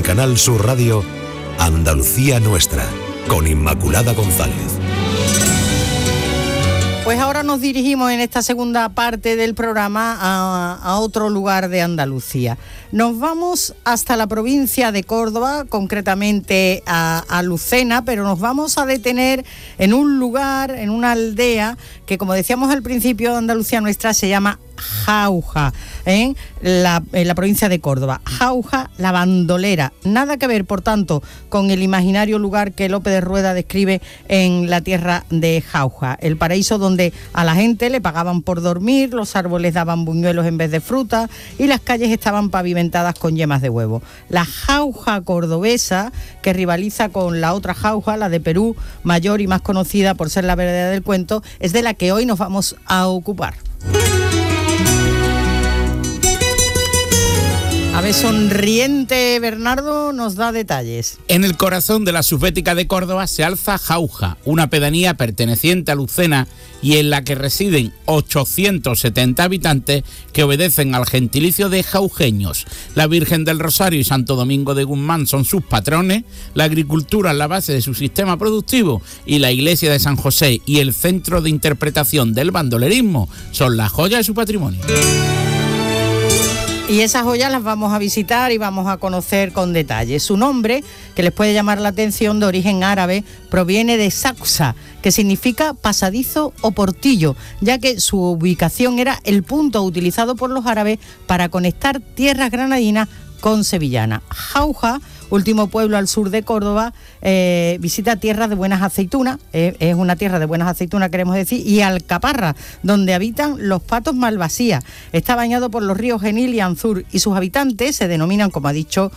Canal Sur Radio, Andalucía Nuestra, con Inmaculada González. Pues ahora nos dirigimos en esta segunda parte del programa a otro lugar de Andalucía. Nos vamos hasta la provincia de Córdoba, concretamente a Lucena, pero nos vamos a detener en un lugar, en una aldea que, como decíamos al principio, Andalucía Nuestra se llama Jauja, en la provincia de Córdoba. Jauja, la bandolera. Nada que ver, por tanto, con el imaginario lugar que Lope de Rueda describe en La tierra de Jauja, el paraíso donde a la gente le pagaban por dormir, los árboles daban buñuelos en vez de fruta y las calles estaban pavimentadas con yemas de huevo. La Jauja cordobesa, que rivaliza con la otra Jauja, la de Perú, mayor y más conocida por ser la verdadera del cuento, es de la que hoy nos vamos a ocupar. A ver, sonriente Bernardo nos da detalles. En el corazón de la subbética de Córdoba se alza Jauja, una pedanía perteneciente a Lucena y en la que residen 870 habitantes que obedecen al gentilicio de jaujeños. La Virgen del Rosario y Santo Domingo de Guzmán son sus patrones, la agricultura es la base de su sistema productivo y la iglesia de San José y el centro de interpretación del bandolerismo son la joya de su patrimonio. Y esas joyas las vamos a visitar y vamos a conocer con detalle. Su nombre, que les puede llamar la atención, de origen árabe, proviene de Sausa, que significa pasadizo o portillo, ya que su ubicación era el punto utilizado por los árabes para conectar tierras granadinas con sevillana. Jauja, último pueblo al sur de Córdoba, visita tierras de buenas aceitunas, es una tierra de buenas aceitunas, queremos decir, y Alcaparra, donde habitan los patos malvasías. Está bañado por los ríos Genil y Anzur y sus habitantes se denominan, como ha dicho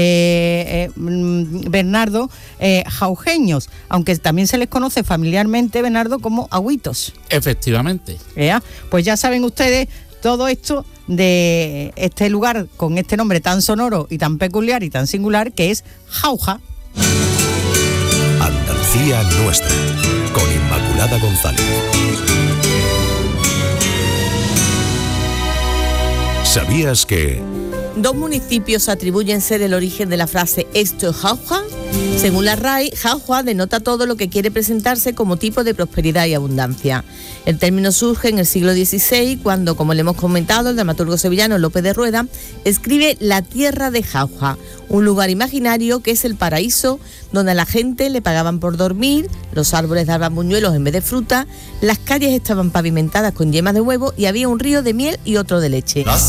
Bernardo, jaujeños, aunque también se les conoce familiarmente, Bernardo, como agüitos. Efectivamente. Pues ya saben ustedes todo esto de este lugar con este nombre tan sonoro y tan peculiar y tan singular que es Jauja. Andalucía Nuestra, con Inmaculada González. ¿Sabías que...? Dos municipios atribuyen ser el origen de la frase «esto es Jauja». Según la RAE, Jauja denota todo lo que quiere presentarse como tipo de prosperidad y abundancia. El término surge en el siglo XVI, cuando, como le hemos comentado, el dramaturgo sevillano Lope de Rueda escribe La tierra de Jauja, un lugar imaginario que es el paraíso donde a la gente le pagaban por dormir, los árboles daban buñuelos en vez de fruta, las calles estaban pavimentadas con yemas de huevo y había un río de miel y otro de leche.